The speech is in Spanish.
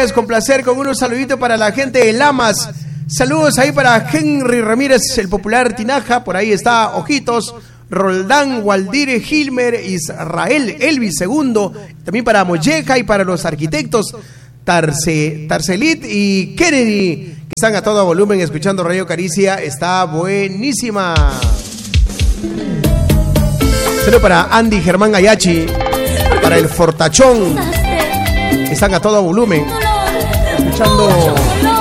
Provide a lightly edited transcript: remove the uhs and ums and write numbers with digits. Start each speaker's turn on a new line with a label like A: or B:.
A: a descomplacer con unos saluditos para la gente de Lamas. Saludos ahí para Henry Ramírez, el popular Tinaja. Por ahí está Ojitos, Roldán, Waldir, Gilmer, Israel, Elvis II. También para Molleja y para los arquitectos Tarcelit y Kennedy, que están a todo volumen escuchando Radio Caricia. Está buenísima. Saludos para Andy Germán Ayachi, para el Fortachón, que están a todo volumen escuchando